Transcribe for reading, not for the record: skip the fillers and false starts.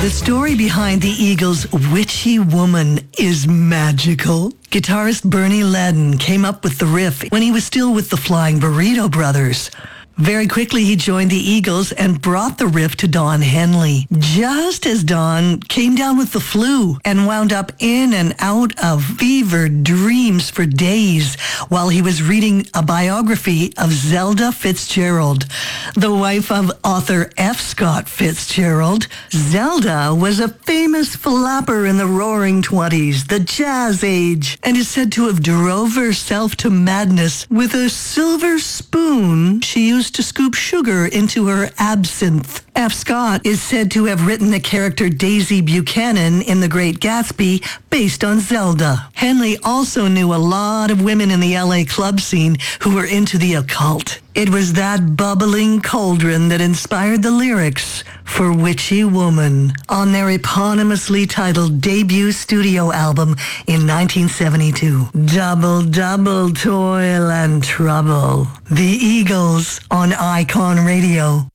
The story behind the Eagles' Witchy Woman is magical. Guitarist Bernie Ledden came up with the riff when he was still with the Flying Burrito Brothers. Very quickly, he joined the Eagles and brought the riff to Don Henley, just as Don came down with the flu and wound up in and out of fevered dreams for days while he was reading a biography of Zelda Fitzgerald, the wife of author F. Scott Fitzgerald. Zelda was a famous flapper in the Roaring Twenties, the Jazz Age, and is said to have drove herself to madness with a silver spoon she used to scoop sugar into her absinthe. F. Scott is said to have written the character Daisy Buchanan in The Great Gatsby based on Zelda. Henley also knew a lot of women in the LA club scene who were into the occult. It was that bubbling cauldron that inspired the lyrics for Witchy Woman on their eponymously titled debut studio album in 1972. Double, double toil and trouble. The Eagles on Icon Radio.